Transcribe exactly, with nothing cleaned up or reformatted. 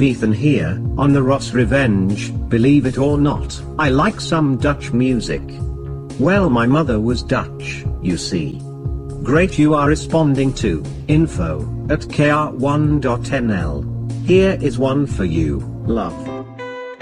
Beethan here, on the Ross Revenge. Believe it or not, I like some Dutch music. Well, my mother was Dutch, you see. Great, you are responding to info at k r one dot n l. Here is one for you, love.